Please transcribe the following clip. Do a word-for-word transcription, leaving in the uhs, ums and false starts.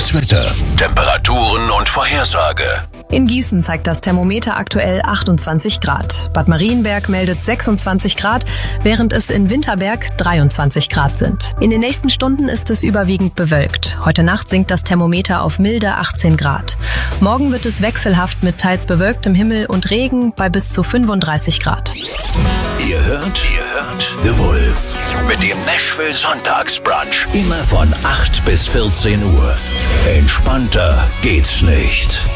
Das Wetter, Temperaturen und Vorhersage. In Gießen zeigt das Thermometer aktuell achtundzwanzig Grad. Bad Marienberg meldet sechsundzwanzig Grad, während es in Winterberg dreiundzwanzig Grad sind. In den nächsten Stunden ist es überwiegend bewölkt. Heute Nacht sinkt das Thermometer auf milde achtzehn Grad. Morgen wird es wechselhaft mit teils bewölktem Himmel und Regen bei bis zu fünfunddreißig Grad. Ihr hört, ihr hört The Wolf mit dem Nashville Sonntagsbrunch. Immer von acht bis vierzehn Uhr. Entspannter geht's nicht.